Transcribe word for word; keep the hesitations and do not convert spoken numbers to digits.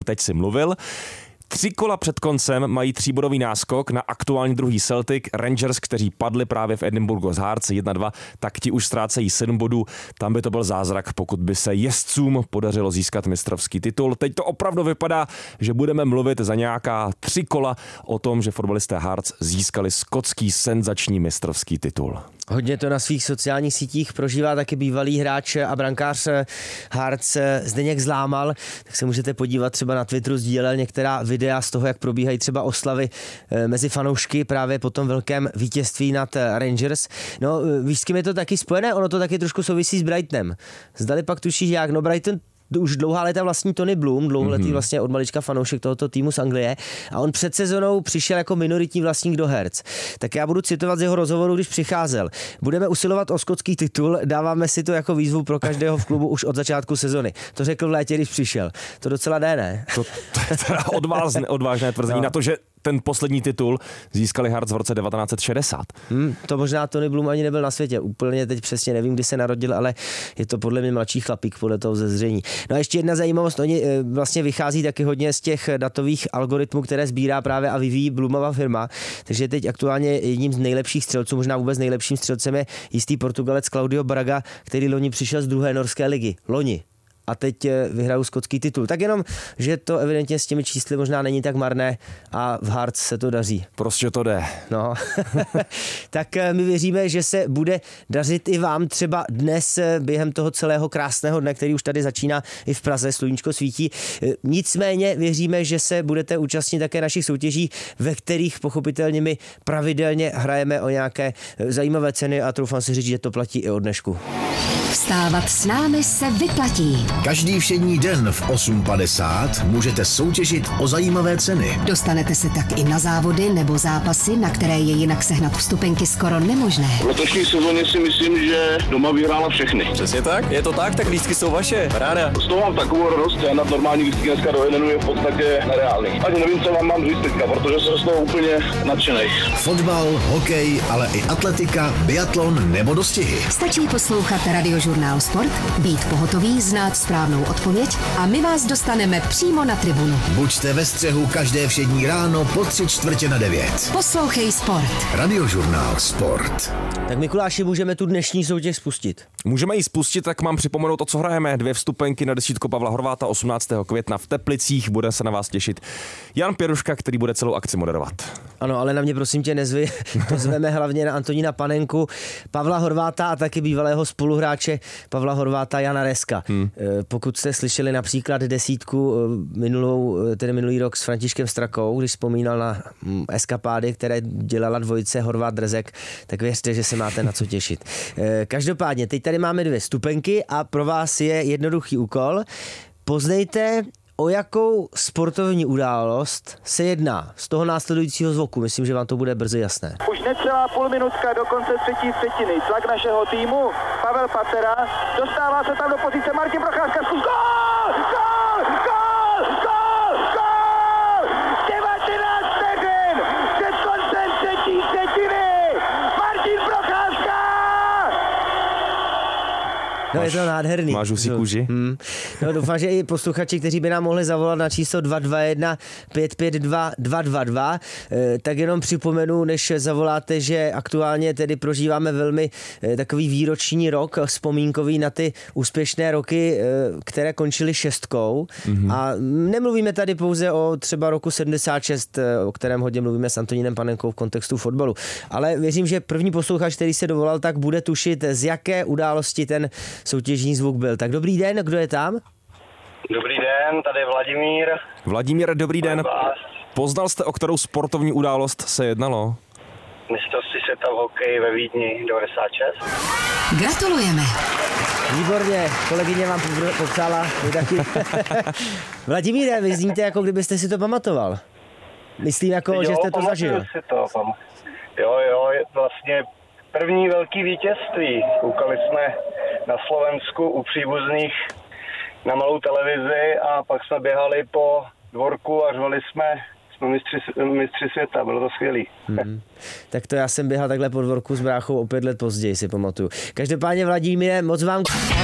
teď si mluvil. Tři kola před koncem mají tříbodový náskok na aktuální druhý Celtic. Rangers, kteří padli právě v Edinburghu z Hearts jedna dva, tak ti už ztrácejí sedm bodů. Tam by to byl zázrak, pokud by se jezdcům podařilo získat mistrovský titul. Teď to opravdu vypadá, že budeme mluvit za nějaká tři kola o tom, že fotbalisté Hearts získali skotský senzační mistrovský titul. Hodně to na svých sociálních sítích prožívá taky bývalý hráč a brankář Hearts Zdeněk Zlámal, tak se můžete podívat třeba na Twitteru, sdílel některá videa z toho, jak probíhají třeba oslavy mezi fanoušky právě po tom velkém vítězství nad Rangers. No, víš, s kým je to taky spojené? Ono to taky trošku souvisí s Brightonem. Zdali pak tušíš jak? No, Brighton už dlouhá léta vlastní Tony Bloom, dlouholetý mm-hmm. vlastně od malička fanoušek tohoto týmu z Anglie, a on před sezonou přišel jako minoritní vlastník do Hearts. Tak já budu citovat z jeho rozhovoru, když přicházel. Budeme usilovat o skotský titul, dáváme si to jako výzvu pro každého v klubu už od začátku sezony. To řekl v létě, když přišel. To docela jde, ne? To, to je teda odvážné, odvážné tvrzení no. na to, že ten poslední titul získali Hearts v roce devatenáct set šedesát. Hmm, to možná Tony Bloom ani nebyl na světě. Úplně teď přesně nevím, kdy se narodil, ale je to podle mě mladší chlapík podle toho zezření. No a ještě jedna zajímavost, oni vlastně vychází taky hodně z těch datových algoritmů, které sbírá právě a vyvíjí Bloomova firma. Takže teď aktuálně jedním z nejlepších střelců, možná vůbec nejlepším střelcem je jistý Portugalec Claudio Braga, který loni přišel z druhé norské ligy. Loni. A teď vyhrajou skotský titul. Tak jenom, že to evidentně s těmi čísly možná není tak marné a v Hearts se to daří. Prostě to jde. No. Tak my věříme, že se bude dařit i vám třeba dnes během toho celého krásného dne, který už tady začíná i v Praze, sluníčko svítí. Nicméně věříme, že se budete účastnit také našich soutěží, ve kterých pochopitelně my pravidelně hrajeme o nějaké zajímavé ceny a troufám si říct, že to platí i od dnešku. Vstávat s námi se vyplatí. Každý všední den v osm padesát můžete soutěžit o zajímavé ceny. Dostanete se tak i na závody nebo zápasy, na které je jinak sehnat vstupenky skoro nemožné. V letošní sezóně si myslím, že doma vyhrála všechny. Přesně tak, je to tak, tak lístky jsou vaše, ráda. Z toho mám takovou radost, já na normální lístky dneska do jednu je v podstatě nereálný. Ani nevím, co vám mám říct teďka, protože jsem z toho úplně nadšenej. Fotbal, hokej, ale i atletika, biatlon nebo dostihy. Stačí poslouchat Radiožurnál Sport, být pohotový, znát správnou odpověď a my vás dostaneme přímo na tribunu. Buďte ve střehu každé všední ráno po tři čtvrtě na devět. Poslouchej Sport. Radiožurnál Sport. Tak Mikuláši, můžeme tu dnešní soutěž spustit. Můžeme ji spustit, tak mám připomenout to, co hrajeme. Dvě vstupenky na desítku Pavla Horváta osmnáctého května v Teplicích. Bude se na vás těšit Jan Pěruška, který bude celou akci moderovat. Ano, ale na mě prosím tě nezvy. To zveme hlavně na Antonína Panenku, Pavla Horváta a taky bývalého spoluhráče Pavla Horváta Jana Reska. Hmm. Pokud jste slyšeli například desítku minulou, tedy minulý rok s Františkem Strakou, když vzpomínal na eskapády, které dělala dvojice Horvát Rezek, tak věřte, že se máte na co těšit. Každopádně, teď tady máme dvě vstupenky a pro vás je jednoduchý úkol. Poznejte, o jakou sportovní událost se jedná z toho následujícího zvuku. Myslím, že vám to bude brzy jasné. Už necelá půl minutka do konce třetí třetiny. Tlak našeho týmu. Pavel Pacera. Dostává se tam do pozice Martin Procházka. Gól! Gól! Gól! Gól! Gól! devatenáct vteřin před koncem třetí třetiny. Martin Procházka! No, je to nádherný. Máš husí kůži? Hmm. No, doufám, že i posluchači, kteří by nám mohli zavolat na číslo dva dva jedna pět pět dva dva dva dva, tak jenom připomenu, než zavoláte, že aktuálně tedy prožíváme velmi takový výroční rok, vzpomínkový na ty úspěšné roky, které končily šestkou. Mm-hmm. A nemluvíme tady pouze o třeba roku sedmdesát šest, o kterém hodně mluvíme s Antonínem Panenkou v kontextu fotbalu. Ale věřím, že první posluchač, který se dovolal, tak bude tušit, z jaké události ten soutěžní zvuk byl. Tak dobrý den, kdo je tam? Dobrý den, tady Vladimír. Vladimír, dobrý den. Poznal jste, o kterou sportovní událost se jednalo? Mistrovství světa v hokeji ve Vídni devadesát šest. Gratulujeme. Výborně, kolegyně vám popřála. taky. Vladimíre, vy zníte, jako kdybyste si to pamatoval. Myslím, jako, jo, že jste to zažil. Si to, jo, jo, vlastně první velký vítězství. Koukali jsme na Slovensku u příbuzných na malou televizi a pak jsme běhali po dvorku a řvali jsme, jsme mistři, mistři světa, bylo to skvělý. Hmm. Tak to já jsem běhal takhle po dvorku s bráchou o pět let později, si pamatuju. Každopádně, Vladimíre, moc vám